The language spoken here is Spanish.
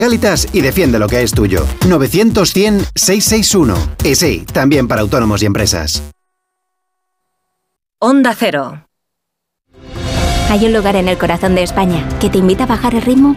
Legalitas y defiende lo que es tuyo. 900-100-661. Y sí, también para autónomos y empresas. Onda Cero. Hay un lugar en el corazón de España que te invita a bajar el ritmo